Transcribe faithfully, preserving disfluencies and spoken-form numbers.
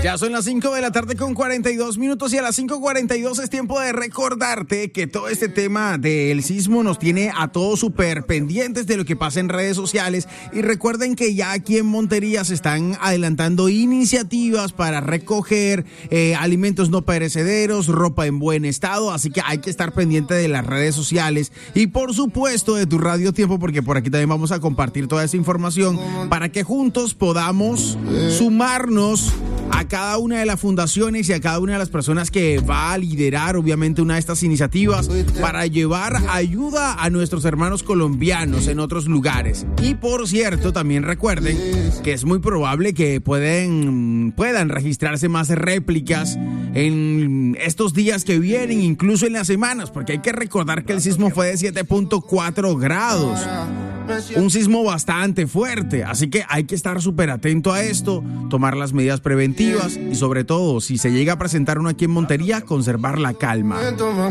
Ya son las cinco de la tarde con cuarenta y dos minutos y a las cinco cuarenta y dos es tiempo de recordarte que todo este tema del sismo nos tiene a todos súper pendientes de lo que pasa en redes sociales. Y recuerden que ya aquí en Montería se están adelantando iniciativas para recoger eh, alimentos no perecederos, ropa en buen estado, así que hay que estar pendiente de las redes sociales y por supuesto de tu Radio Tiempo, porque por aquí también vamos a compartir toda esa información para que juntos podamos sumarnos a cada una de las fundaciones y a cada una de las personas que va a liderar obviamente una de estas iniciativas para llevar ayuda a nuestros hermanos colombianos en otros lugares. Y por cierto, también recuerden que es muy probable que pueden, puedan registrarse más réplicas en estos días que vienen, incluso en las semanas, porque hay que recordar que el sismo fue de siete punto cuatro grados. Un sismo bastante fuerte, así que hay que estar súper atento a esto, tomar las medidas preventivas y sobre todo, si se llega a presentar uno aquí en Montería, conservar la calma.